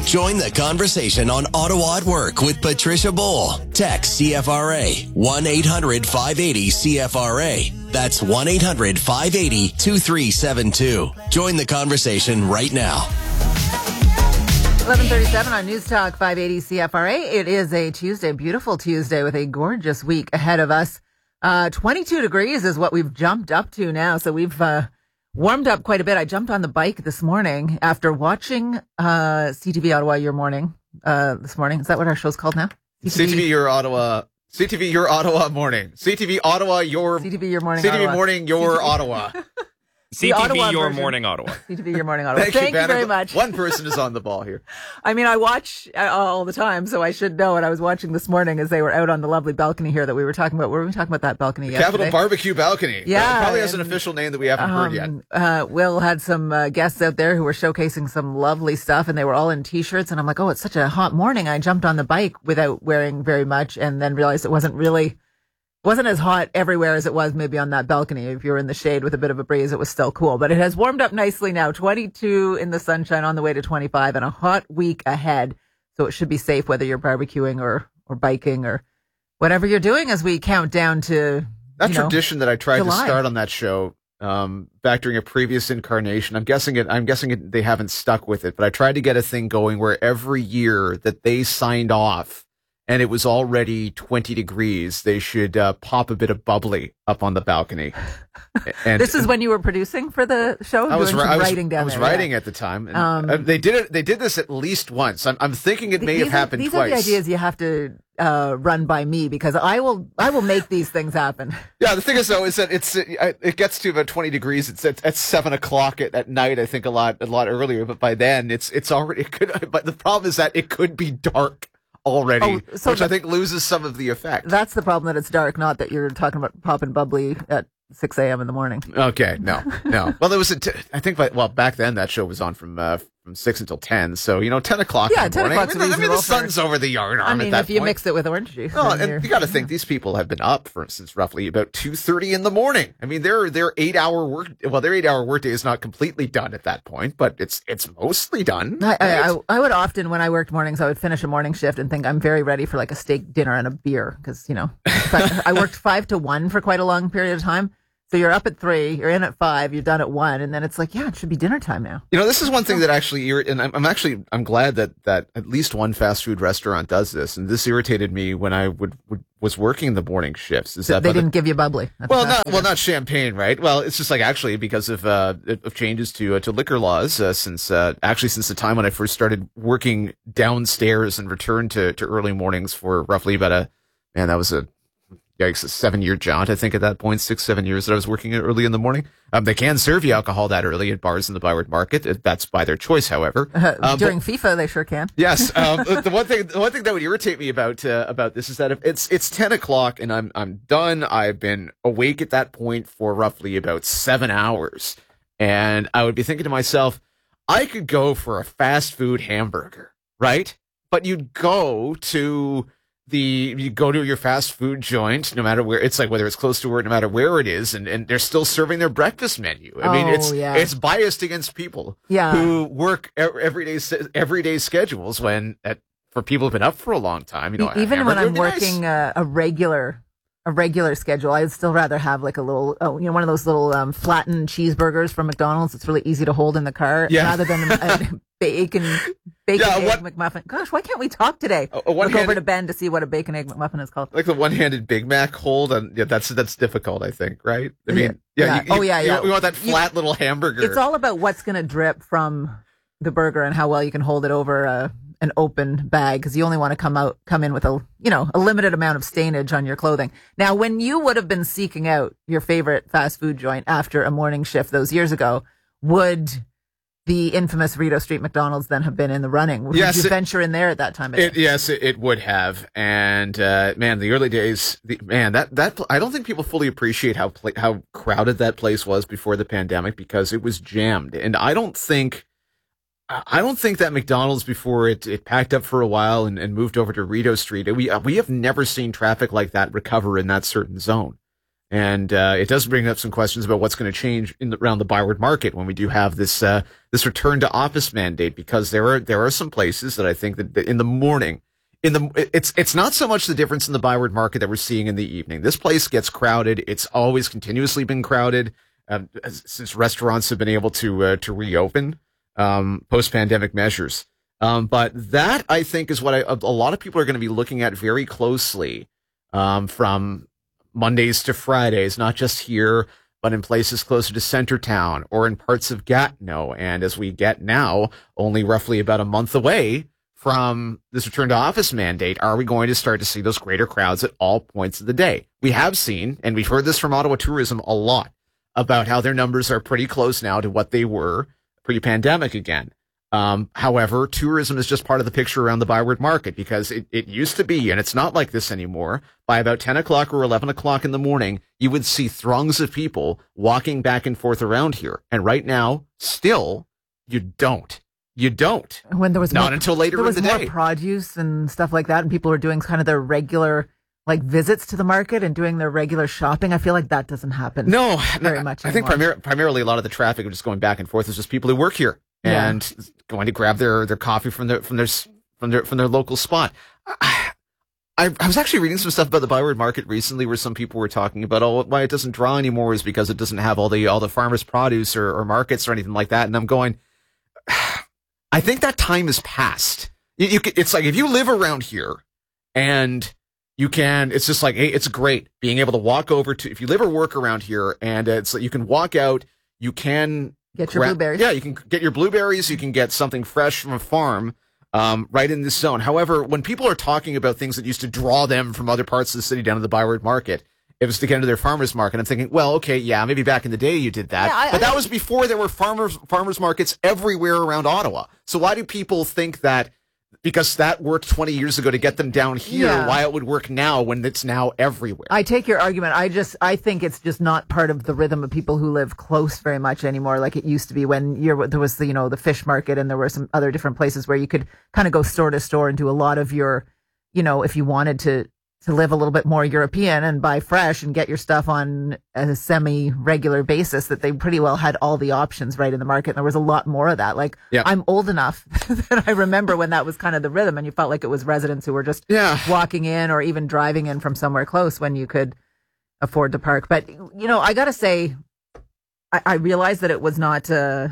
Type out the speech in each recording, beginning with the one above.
Join the conversation on Ottawa at Work with Patricia Bowl. Text CFRA 1-800-580-CFRA. That's 1-800-580-2372. Join the conversation right now. 11:37 on News Talk 580 CFRA. It is a Tuesday, beautiful Tuesday with a gorgeous week ahead of us. 22 degrees is what we've jumped up to now. So we've warmed up quite a bit. I jumped on the bike this morning after watching CTV Ottawa Your Morning this morning. Is that what our show's called now? CTV Your Ottawa. CTV Your Ottawa Morning. CTV Ottawa Your... CTV Your Morning CTV Ottawa. Morning Your Ottawa. CTV Your Morning Ottawa. CTV Your Morning Ottawa. Thank you very much. One person is on the ball here. I mean, I watch all the time, so I should know what I was watching this morning as they were out on the lovely balcony here that we were talking about. Were we talking about that balcony yesterday? Capital Barbecue Balcony. Yeah. It probably has an official name that we haven't heard yet. Will had some guests out there who were showcasing some lovely stuff, and they were all in T-shirts, and I'm like, oh, it's such a hot morning. I jumped on the bike without wearing very much and then realized it wasn't as hot everywhere as it was maybe on that balcony. If you were in the shade with a bit of a breeze, it was still cool. But it has warmed up nicely now. 22 in the sunshine on the way to 25 and a hot week ahead. So it should be safe whether you're barbecuing or biking or whatever you're doing as we count down to that tradition that I tried July. to start on that show back during a previous incarnation. I'm guessing they haven't stuck with it, but I tried to get a thing going where every year that they signed off and it was already 20 degrees, they should pop a bit of bubbly up on the balcony. And this is when you were producing for the show? I was writing down I was there, writing yeah. at the time. And they did this at least once. I'm thinking it may have happened these twice. These are the ideas you have to run by me because I will make these things happen. Yeah, the thing is though is that it gets to about 20 degrees. It's at 7 o'clock at night. I think a lot earlier, but by then it's already. But the problem is that it could be dark already, which I think loses some of the effect. That's the problem, that it's dark, not that you're talking about popping bubbly at 6 a.m. in the morning. Okay, no. Well, there was I think back then that show was on from 6 until 10, so 10 o'clock in the 10 morning. o'clock's I mean, the sun's over the yarn arm at that if you point. mix it with orange juice. Oh, and you got to think these people have been up since roughly about 2:30 in the morning. I mean, their 8-hour work. Well, their 8-hour workday is not completely done at that point, but it's mostly done. I would often, when I worked mornings, I would finish a morning shift and think I'm very ready for like a steak dinner and a beer because I worked 5 to 1 for quite a long period of time. So you're up at 3, you're in at 5, you're done at 1, and then it's like, yeah, it should be dinner time now. This is one thing that actually, and I'm glad that at least one fast food restaurant does this, and this irritated me when I was working the morning shifts. Is that they didn't give you bubbly? Not champagne, right? Well, it's just like actually because of changes to liquor laws since the time when I first started working downstairs and returned to early mornings for roughly about that was a 7-year jaunt, I think, at that point, 6-7 years that I was working early in the morning. They can serve you alcohol that early at bars in the Byward Market. That's by their choice, however. During FIFA, they sure can. Yes. The one thing that would irritate me about this is that if it's 10 o'clock and I'm done, I've been awake at that point for roughly about 7 hours. And I would be thinking to myself, I could go for a fast food hamburger, right? But you'd go to your fast food joint, no matter where it's like, whether it's close to work, no matter where it is, and they're still serving their breakfast menu. I mean, it's biased against people who work everyday schedules for people who've been up for a long time. Even when I'm working a regular schedule, I'd still rather have like a little, one of those little flattened cheeseburgers from McDonald's. It's really easy to hold in the car rather than a bacon egg McMuffin. Gosh, why can't we talk today? Look over to Ben to see what a bacon egg McMuffin is called. Like the one-handed Big Mac hold, and that's difficult, I think, right? I mean, We want that flat little hamburger. It's all about what's going to drip from the burger and how well you can hold it over an open bag, because you only want to come in with a limited amount of stainage on your clothing. Now, when you would have been seeking out your favorite fast food joint after a morning shift those years ago, would the infamous Rideau Street McDonald's then have been in the running? Would you venture in there at that time? Yes, it would have. And the early days, that I don't think people fully appreciate how crowded that place was before the pandemic, because it was jammed. And I don't think that McDonald's, before it packed up for a while and moved over to Rideau Street, we have never seen traffic like that recover in that certain zone. And it does bring up some questions about what's going to change around the Byward Market when we do have this return to office mandate, because there are some places that I think that in the morning, it's not so much the difference in the Byward Market that we're seeing in the evening. This place gets crowded. It's always continuously been crowded since restaurants have been able to reopen post-pandemic measures. But that, I think, is what a lot of people are going to be looking at very closely from Mondays to Fridays, not just here, but in places closer to Centertown or in parts of Gatineau. And as we get now, only roughly about a month away from this return to office mandate, are we going to start to see those greater crowds at all points of the day? We have seen, and we've heard this from Ottawa Tourism a lot, about how their numbers are pretty close now to what they were pre-pandemic again. However, tourism is just part of the picture around the Byward Market, because it used to be, and it's not like this anymore, by about 10 o'clock or 11 o'clock in the morning, you would see throngs of people walking back and forth around here. And right now, still, you don't. You don't. When there was not until later in the day. There was more produce and stuff like that, and people were doing kind of their regular visits to the market and doing their regular shopping. I feel like that doesn't happen. Very much. I think primarily a lot of the traffic of just going back and forth is just people who work here and going to grab their coffee from their local spot. I was actually reading some stuff about the Byward Market recently, where some people were talking about why it doesn't draw anymore is because it doesn't have all the farmers' produce or markets or anything like that. And I'm going, I think that time is past. It's like if you live around here and it's just like, hey, it's great being able to walk over to, if you live or work around here, and it's like you can walk out, you can get your blueberries. Yeah, you can get your blueberries, you can get something fresh from a farm right in this zone. However, when people are talking about things that used to draw them from other parts of the city down to the Byward Market, it was to get into their farmers market. I'm thinking, well, okay, yeah, maybe back in the day you did that, but that was before there were farmers markets everywhere around Ottawa. So why do people think that because that worked 20 years ago to get them down here, why it would work now when it's now everywhere? I take your argument. I think it's just not part of the rhythm of people who live close very much anymore, like it used to be when there was the fish market, and there were some other different places where you could kind of go store to store and do a lot of your, if you wanted to live a little bit more European and buy fresh and get your stuff on a semi-regular basis, that they pretty well had all the options right in the market. And there was a lot more of that. I'm old enough that I remember when that was kind of the rhythm, and you felt like it was residents who were just walking in or even driving in from somewhere close when you could afford to park. But, I got to say, I realized that it was not a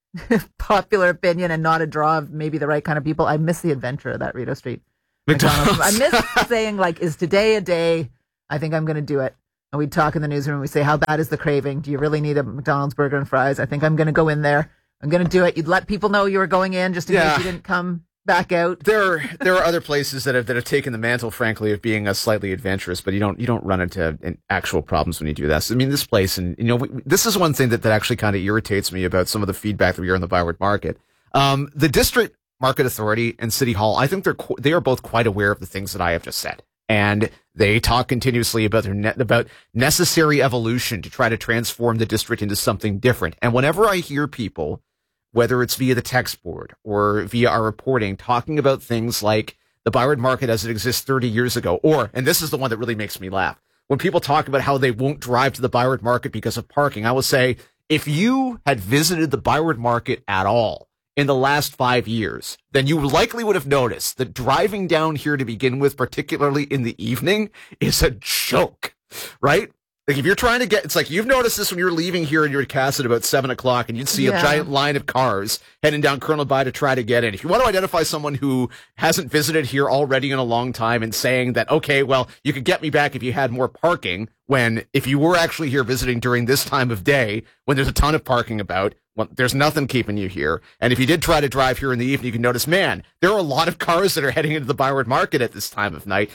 popular opinion and not a draw of maybe the right kind of people. I miss the adventure of that Rideau Street McDonald's. I miss saying, is today a day? I think I'm going to do it. And we'd talk in the newsroom and we'd say, how bad is the craving? Do you really need a McDonald's burger and fries? I think I'm going to go in there. I'm going to do it. You'd let people know you were going in just in case you didn't come back out. There are other places that have taken the mantle, frankly, of being slightly adventurous, but you don't run into actual problems when you do that. So, I mean, this place, and this is one thing that actually kind of irritates me about some of the feedback that we hear in the Byward Market. The district Market Authority and City Hall, I think they are both quite aware of the things that I have just said, and they talk continuously about about necessary evolution to try to transform the district into something different. And whenever I hear people, whether it's via the text board or via our reporting, talking about things like the Byward Market as it exists 30 years ago, and this is the one that really makes me laugh, when people talk about how they won't drive to the Byward Market because of parking, I will say, if you had visited the Byward Market at all in the last 5 years, then you likely would have noticed that driving down here to begin with, particularly in the evening, is a joke, right? Like if you're trying to it's like you've noticed this when you're leaving here in your Cass at about 7 o'clock and you'd see a giant line of cars heading down Colonel By to try to get in. If you want to identify someone who hasn't visited here already in a long time and saying that, okay, well, you could get me back if you had more parking, when if you were actually here visiting during this time of day, when there's a ton of parking about, well, there's nothing keeping you here. And if you did try to drive here in the evening, you can notice, man, there are a lot of cars that are heading into the Byward Market at this time of night.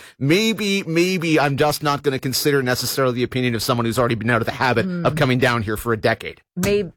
Maybe I'm just not going to consider necessarily the opinion of someone who's already been out of the habit of coming down here for a decade. Maybe,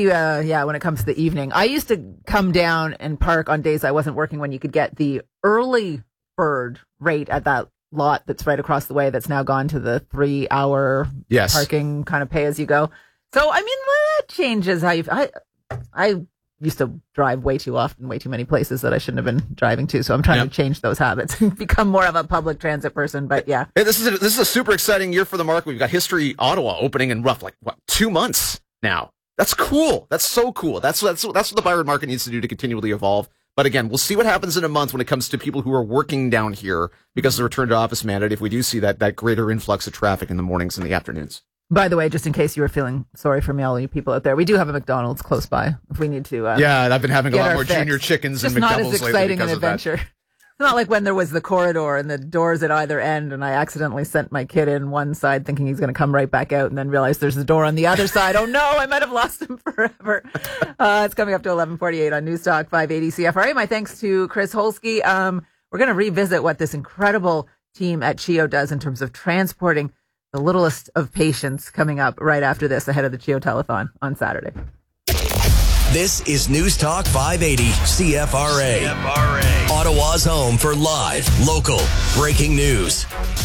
when it comes to the evening. I used to come down and park on days I wasn't working when you could get the early bird rate at that lot that's right across the way that's now gone to the 3-hour parking kind of pay as you go. So, I mean, that changes how I used to drive way too often, way too many places that I shouldn't have been driving to. So I'm trying to change those habits and become more of a public transit person. But yeah. Hey, this is a super exciting year for the market. We've got History Ottawa opening in 2 months now. That's cool. That's so cool. That's what the Byron market needs to do to continually evolve. But again, we'll see what happens in a month when it comes to people who are working down here because of the return to office mandate, if we do see that greater influx of traffic in the mornings and the afternoons. By the way, just in case you were feeling sorry for me, all you people out there, we do have a McDonald's close by if we need to. I've been having a lot more junior chickens and McDoubles lately. It's not as exciting an adventure. It's not like when there was the corridor and the doors at either end, and I accidentally sent my kid in one side thinking he's going to come right back out, and then realized there's a door on the other side. Oh no, I might have lost him forever. It's coming up to 11:48 on News Talk 580 CFRA. My thanks to Chris Holsky. We're going to revisit what this incredible team at CHEO does in terms of transporting the littlest of patients coming up right after this, ahead of the CHEO Telethon on Saturday. This is News Talk 580 CFRA. Ottawa's home for live, local, breaking news.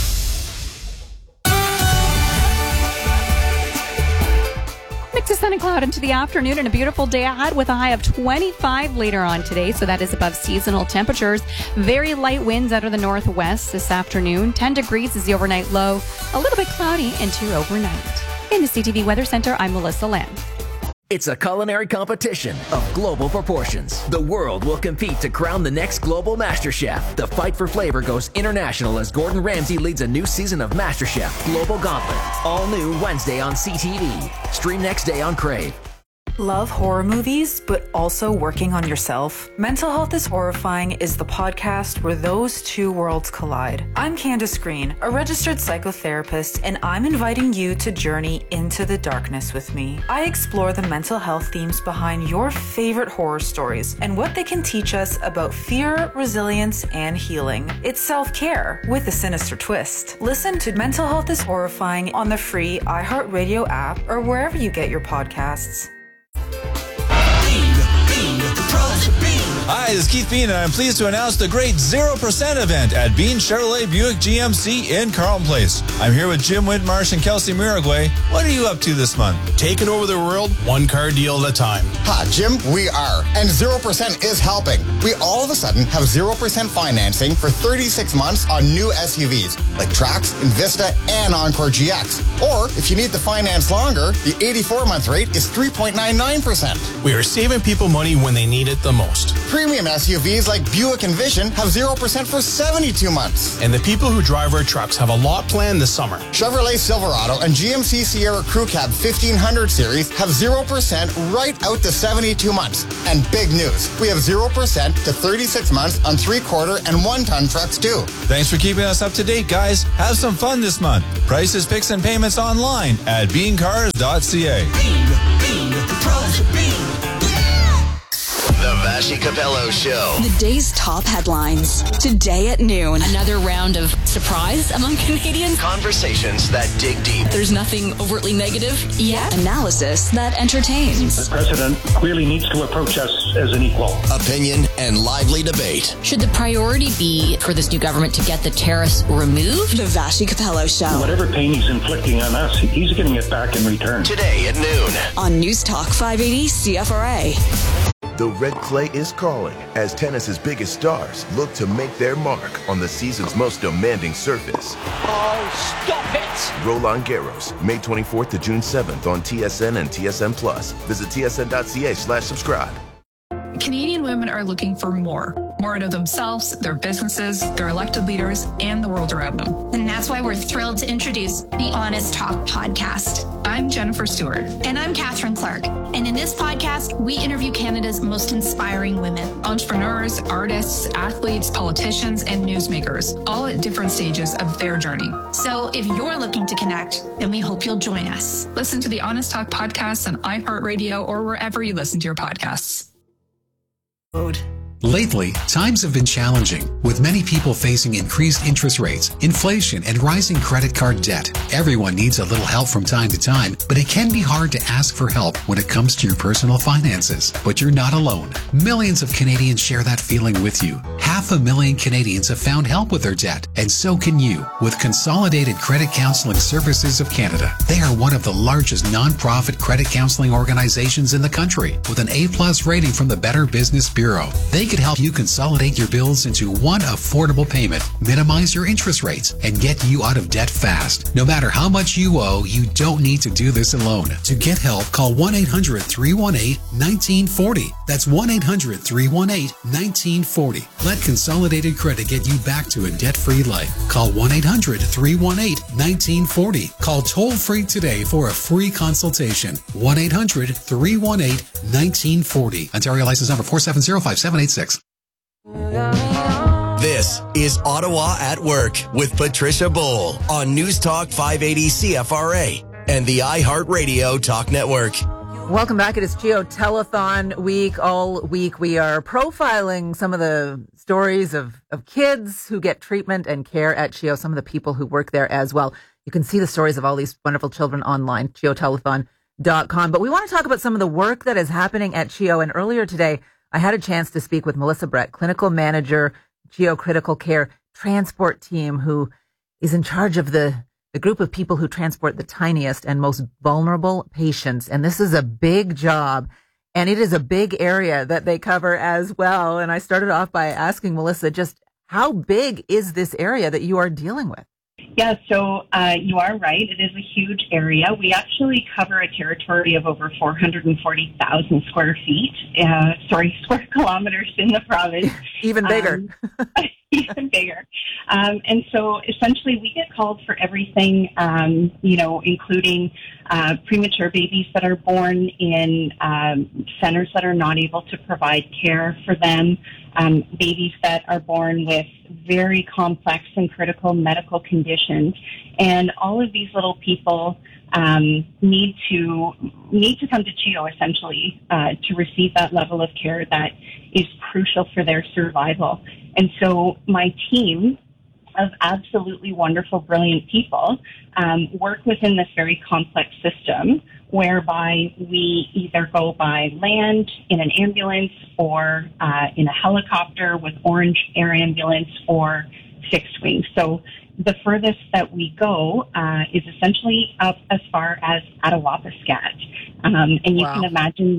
Mix of sun and cloud into the afternoon and a beautiful day ahead with a high of 25 later on today. So that is above seasonal temperatures. Very light winds out of the northwest this afternoon. 10 degrees is the overnight low. A little bit cloudy into overnight. In the CTV Weather Center, I'm Melissa Lamb. It's a culinary competition of global proportions. The world will compete to crown the next global MasterChef. The fight for flavor goes international as Gordon Ramsay leads a new season of MasterChef Global Gauntlet. All new Wednesday on CTV. Stream next day on Crave. Love horror movies, but also working on yourself? Mental Health is Horrifying is the podcast where those two worlds collide. I'm Candace Green, a registered psychotherapist, and I'm inviting you to journey into the darkness with me. I explore the mental health themes behind your favorite horror stories and what they can teach us about fear, resilience, and healing. It's self-care with a sinister twist. Listen to Mental Health is Horrifying on the free iHeartRadio app or wherever you get your podcasts. Hi, this is Keith Bean, and I'm pleased to announce the great 0% event at Bean Chevrolet Buick GMC in Carlton Place. I'm here with Jim Whitmarsh and Kelsey Miragway. What are you up to this month? Taking over the world, one car deal at a time. Ha, Jim, we are. And 0% is helping. We all of a sudden have 0% financing for 36 months on new SUVs like Trax, Envista, and Encore GX. Or if you need to finance longer, the 84-month rate is 3.99%. We are saving people money when they need it the most. Premium SUVs like Buick Envision have 0% for 72 months. And the people who drive our trucks have a lot planned this summer. Chevrolet Silverado and GMC Sierra Crew Cab 1500 series have 0% right out to 72 months. And big news, we have 0% to 36 months on 3/4 and 1-ton trucks too. Thanks for keeping us up to date, guys. Have some fun this month. Prices, picks, and payments online at beancars.ca. Bean, the pros of Bean. The Vassy Capello Show. The day's top headlines. Today at noon. Another round of surprise among Canadians. Conversations that dig deep. There's nothing overtly negative yet. Analysis that entertains. The president clearly needs to approach us as an equal. Opinion and lively debate. Should the priority be for this new government to get the tariffs removed? The Vassy Capello Show. Whatever pain he's inflicting on us, he's getting it back in return. Today at noon. On News Talk 580 CFRA. The red clay is calling as tennis's biggest stars look to make their mark on the season's most demanding surface. Oh, stop it! Roland Garros, May 24th to June 7th on TSN and TSN Plus. Visit tsn.ca/subscribe. Canadian women are looking for more out of themselves, their businesses, their elected leaders, and the world around them. And that's why we're thrilled to introduce the Honest Talk podcast. I'm Jennifer Stewart. And I'm Catherine Clark. And in this podcast, we interview Canada's most inspiring women. Entrepreneurs, artists, athletes, politicians, and newsmakers, all at different stages of their journey. So if you're looking to connect, then we hope you'll join us. Listen to the Honest Talk podcast on iHeartRadio or wherever you listen to your podcasts. Lately, times have been challenging, with many people facing increased interest rates, inflation, and rising credit card debt. Everyone needs a little help from time to time, but it can be hard to ask for help when it comes to your personal finances. But you're not alone. Millions of Canadians share that feeling with you. 500,000 Canadians have found help with their debt, and so can you with Consolidated Credit Counseling Services of Canada. They are one of the largest non-profit credit counseling organizations in the country, with an A+ rating from the Better Business Bureau. They could help you consolidate your bills into one affordable payment, minimize your interest rates, and get you out of debt fast. No matter how much you owe, you don't need to do this alone. To get help, call 1-800-318-1940. That's 1-800-318-1940. Let Consolidated Credit get you back to a debt-free life. Call 1-800-318-1940. Call toll-free today for a free consultation. 1-800-318-1940. Ontario license number 4705786. This is Ottawa at Work with Patricia Bowl on News Talk 580 CFRA and the iHeartRadio Talk Network. Welcome back. It is CHEO Telethon week. All week we are profiling some of the stories of kids who get treatment and care at CHEO, some of the people who work there as well. You can see the stories of all these wonderful children online, CHEOtelethon.com. But we want to talk about some of the work that is happening at CHEO. And earlier today, I had a chance to speak with Melissa Brett, clinical manager, CHEO Critical Care Transport Team, who is in charge of the group of people who transport the tiniest and most vulnerable patients. And this is a big job, and it is a big area that they cover as well. And I started off by asking Melissa, just how big is this area that you are dealing with? Yeah, so you are right. It is a huge area. We actually cover a territory of over 440,000 square kilometers in the province. Even bigger. Even bigger. And so essentially we get called for everything, including premature babies that are born in centers that are not able to provide care for them, babies that are born with very complex and critical medical conditions. And all of these little people need to come to CHEO essentially to receive that level of care that is crucial for their survival. And so my team of absolutely wonderful, brilliant people work within this very complex system whereby we either go by land in an ambulance or in a helicopter with Orange Air Ambulance or fixed wing. So the furthest that we go is essentially up as far as Attawapiskat. And you can imagine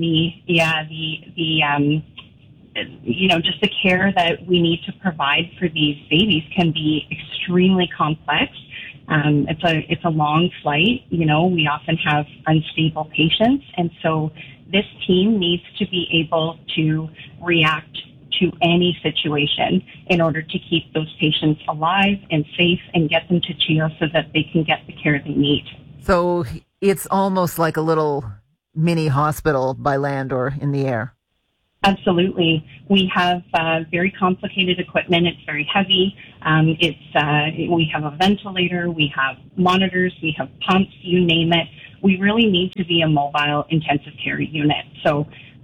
just the care that we need to provide for these babies can be extremely complex. It's a long flight. We often have unstable patients. And so this team needs to be able to react to any situation in order to keep those patients alive and safe and get them to CHEO so that they can get the care they need. So it's almost like a little mini hospital by land or in the air. Absolutely. We have very complicated equipment. It's very heavy. We have a ventilator. We have monitors. We have pumps, you name it. We really need to be a mobile intensive care unit. So,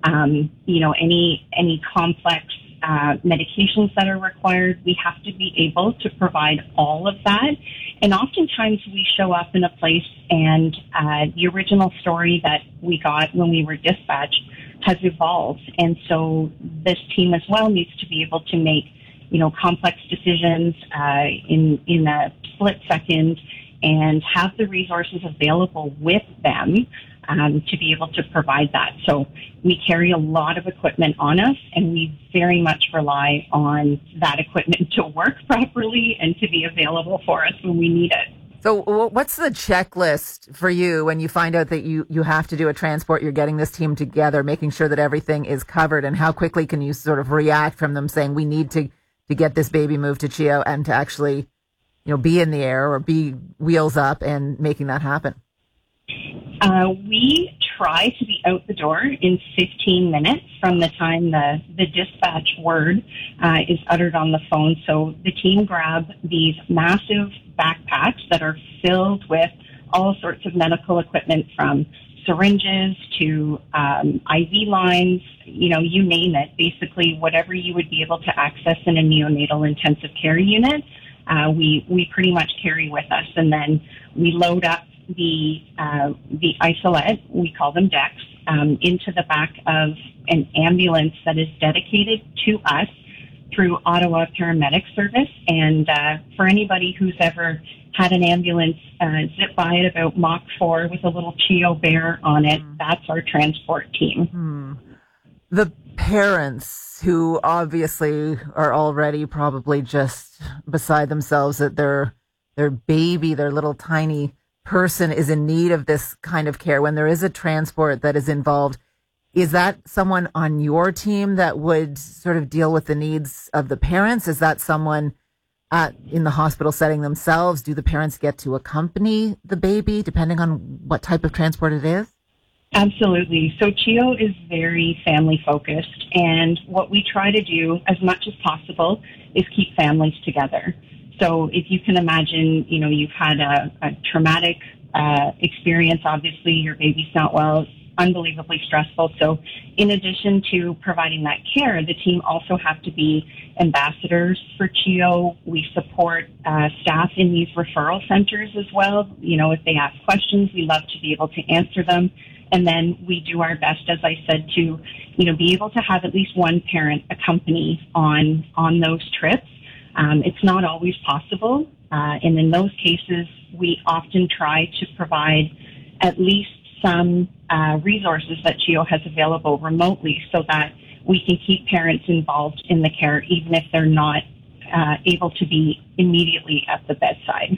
any complex medications that are required, we have to be able to provide all of that. And oftentimes we show up in a place and the original story that we got when we were dispatched has evolved. And so this team as well needs to be able to make, complex decisions in a split second and have the resources available with them to be able to provide that. So we carry a lot of equipment on us, and we very much rely on that equipment to work properly and to be available for us when we need it. So what's the checklist for you when you find out that you have to do a transport, you're getting this team together, making sure that everything is covered, and how quickly can you sort of react from them saying we need to get this baby moved to CHEO and to actually, be in the air or be wheels up and making that happen? We try to be out the door in 15 minutes from the time the dispatch word is uttered on the phone. So the team grab these massive backpacks that are filled with all sorts of medical equipment, from syringes to IV lines, you name it. Basically, whatever you would be able to access in a neonatal intensive care unit, we pretty much carry with us. And then we load up the isolette, we call them decks, into the back of an ambulance that is dedicated to us through Ottawa Paramedic Service. And for anybody who's ever had an ambulance zip by at about Mach 4 with a little CHEO bear on it, that's our transport team. The parents who obviously are already probably just beside themselves that their baby, their little tiny person is in need of this kind of care, when there is a transport that is involved, is that someone on your team that would sort of deal with the needs of the parents? Is that someone in the hospital setting themselves? Do the parents get to accompany the baby depending on what type of transport it is? Absolutely. So CHEO is very family focused, and what we try to do as much as possible is keep families together. So if you can imagine, you've had a traumatic experience, obviously your baby's not well, it's unbelievably stressful. So in addition to providing that care, the team also have to be ambassadors for CHEO. We support staff in these referral centers as well. If they ask questions, we love to be able to answer them. And then we do our best, as I said, to, be able to have at least one parent accompany on those trips. It's not always possible. And in those cases, we often try to provide at least some resources that CHEO has available remotely so that we can keep parents involved in the care, even if they're not able to be immediately at the bedside.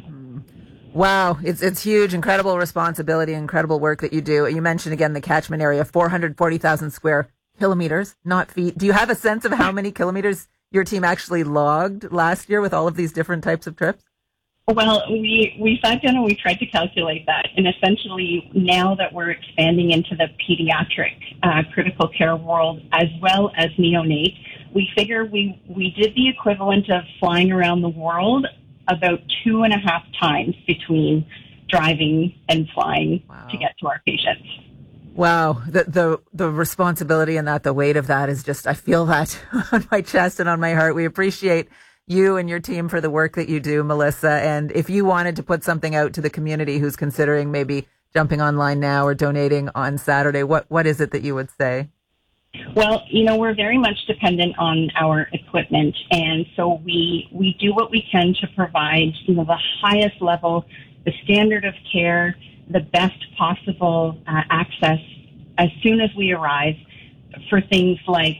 Wow, it's huge, incredible responsibility, incredible work that you do. You mentioned again the catchment area, 440,000 square kilometers, not feet. Do you have a sense of how many kilometers your team actually logged last year with all of these different types of trips? Well, we sat down and we tried to calculate that. And essentially, now that we're expanding into the pediatric critical care world as well as neonate, we figure we did the equivalent of flying around the world about 2.5 times between driving and flying to get to our patients. Wow. The responsibility and the weight of that is just, I feel that on my chest and on my heart. We appreciate you and your team for the work that you do, Melissa. And if you wanted to put something out to the community who's considering maybe jumping online now or donating on Saturday, what is it that you would say? Well, we're very much dependent on our equipment. And so we do what we can to provide, the highest level, the standard of care, the best possible access as soon as we arrive for things like,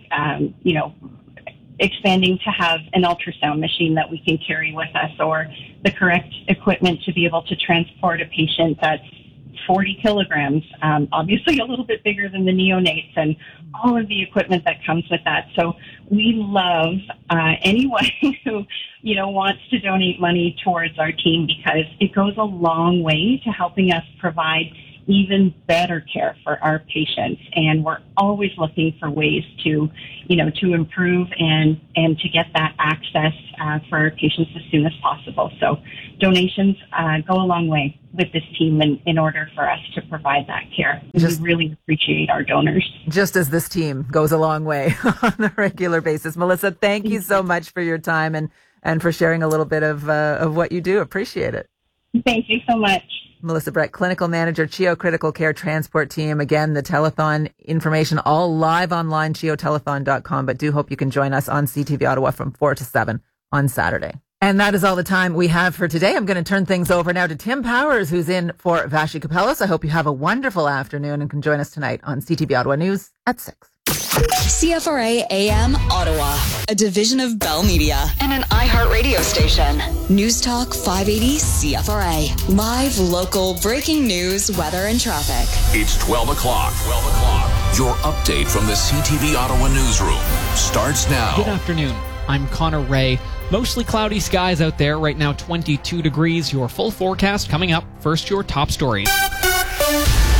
expanding to have an ultrasound machine that we can carry with us, or the correct equipment to be able to transport a patient that's 40 kilograms, obviously a little bit bigger than the neonates, and all of the equipment that comes with that. So we love anyone who, wants to donate money towards our team, because it goes a long way to helping us provide even better care for our patients. And we're always looking for ways to, to improve and to get that access for our patients as soon as possible. So donations go a long way with this team in order for us to provide that care. We really appreciate our donors. Just as this team goes a long way on a regular basis. Melissa, thank you so much for your time and for sharing a little bit of what you do. Appreciate it. Thank you so much. Melissa Brett, Clinical Manager, CHEO Critical Care Transport Team. Again, the telethon information all live online, CHEOtelethon.com, but do hope you can join us on CTV Ottawa from 4 to 7 on Saturday. And that is all the time we have for today. I'm going to turn things over now to Tim Powers, who's in for Vashi Kapelos. I hope you have a wonderful afternoon and can join us tonight on CTV Ottawa News at 6. CFRA AM Ottawa, a division of Bell Media and an iHeartRadio station. News Talk 580 CFRA. Live, local, breaking news, weather, and traffic. It's 12 o'clock. 12 o'clock. Your update from the CTV Ottawa newsroom starts now. Good afternoon. I'm Connor Ray. Mostly cloudy skies out there. Right now, 22 degrees. Your full forecast coming up. First, your top stories.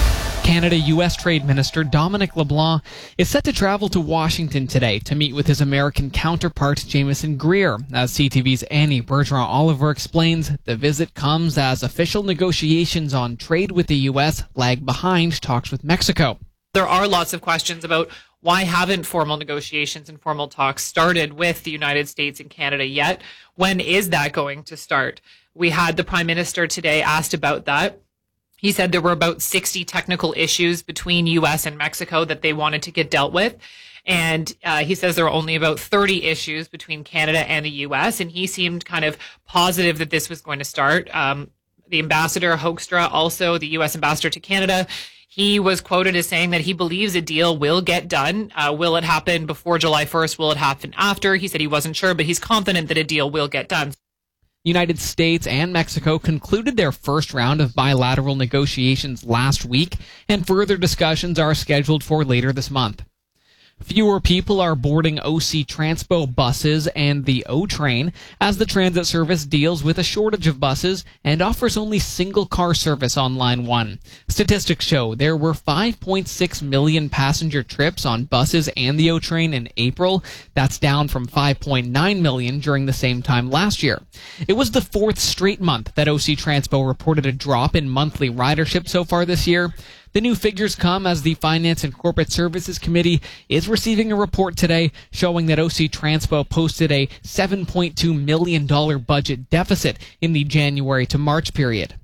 Canada-U.S. Trade Minister Dominic LeBlanc is set to travel to Washington today to meet with his American counterpart Jameson Greer. As CTV's Annie Bergeron-Oliver explains, the visit comes as official negotiations on trade with the U.S. lag behind talks with Mexico. There are lots of questions about why haven't formal negotiations and formal talks started with the United States and Canada yet? When is that going to start? We had the Prime Minister today asked about that. He said there were about 60 technical issues between U.S. and Mexico that they wanted to get dealt with. And he says there are only about 30 issues between Canada and the U.S. And he seemed kind of positive that this was going to start. The ambassador, Hoekstra, also the U.S. ambassador to Canada, he was quoted as saying that he believes a deal will get done. Will it happen before July 1st? Will it happen after? He said he wasn't sure, but he's confident that a deal will get done. United States and Mexico concluded their first round of bilateral negotiations last week, and further discussions are scheduled for later this month. Fewer people are boarding OC Transpo buses and the O Train as the transit service deals with a shortage of buses and offers only single-car service on Line 1. Statistics show there were 5.6 million passenger trips on buses and the O Train in April. That's down from 5.9 million during the same time last year. It was the fourth straight month that OC Transpo reported a drop in monthly ridership so far this year. The new figures come as the Finance and Corporate Services Committee is receiving a report today showing that OC Transpo posted a $7.2 million budget deficit in the January to March period.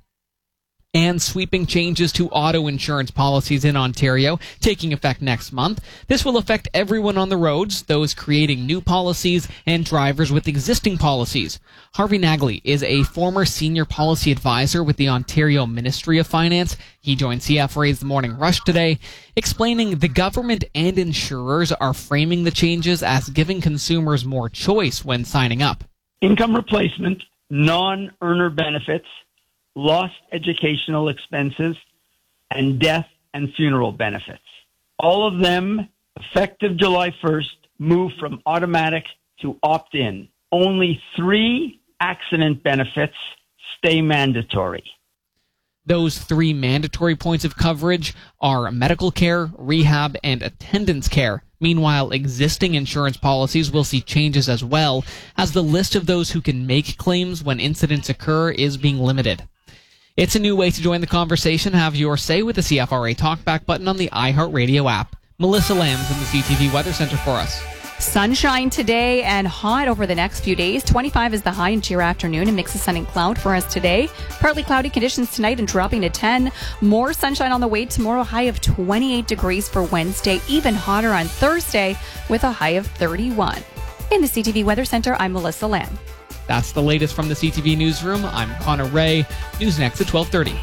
And sweeping changes to auto insurance policies in Ontario taking effect next month. This will affect everyone on the roads, those creating new policies and drivers with existing policies. Harvey Nagley is a former senior policy advisor with the Ontario Ministry of Finance. He joined CFRA's The Morning Rush today, explaining the government and insurers are framing the changes as giving consumers more choice when signing up. Income replacement, non-earner benefits, lost educational expenses, and death and funeral benefits. All of them, effective July 1st, move from automatic to opt-in. Only 3 accident benefits stay mandatory. Those 3 mandatory points of coverage are medical care, rehab, and attendance care. Meanwhile, existing insurance policies will see changes as well, as the list of those who can make claims when incidents occur is being limited. It's a new way to join the conversation. Have your say with the CFRA Talkback button on the iHeartRadio app. Melissa Lamb's in the CTV Weather Center for us. Sunshine today and hot over the next few days. 25 is the high into your afternoon. A mix of sun and cloud for us today. Partly cloudy conditions tonight and dropping to 10. More sunshine on the way tomorrow. High of 28 degrees for Wednesday. Even hotter on Thursday with a high of 31. In the CTV Weather Center, I'm Melissa Lamb. That's the latest from the CTV Newsroom. I'm Connor Ray. News next at 12:30.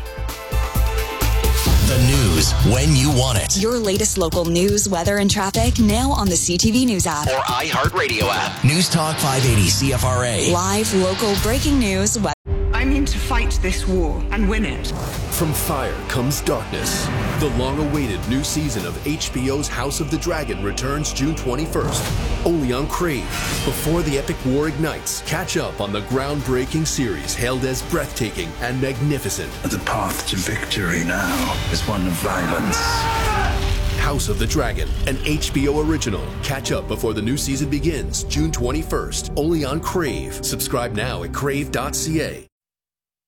The news when you want it. Your latest local news, weather, and traffic now on the CTV News app. Or iHeartRadio app. News Talk 580 CFRA. Live, local, breaking news. I'm in to fight this war and win it. From fire comes darkness. The long-awaited new season of HBO's House of the Dragon returns June 21st, only on Crave. Before the epic war ignites, catch up on the groundbreaking series hailed as breathtaking and magnificent. The path to victory now is one of violence. House of the Dragon, an HBO original. Catch up before the new season begins June 21st, only on Crave. Subscribe now at crave.ca.